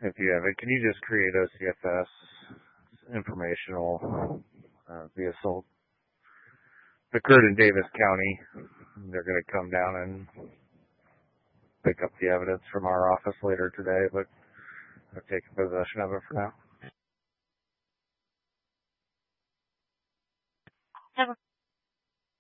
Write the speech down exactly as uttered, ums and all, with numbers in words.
if you have it, can you just create O C F S informational uh, the assault occurred in Davis County? They're going to come down and pick up the evidence from our office later today, but I've taken possession of it for now. Have a